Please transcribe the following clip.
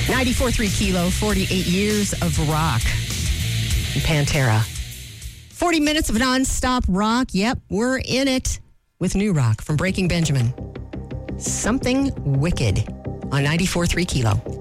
94.3 Kilo, 48 years of rock. Pantera. 40 minutes of nonstop rock. Yep, we're in it with new rock from Breaking Benjamin. Something Wicked on 94.3 Kilo.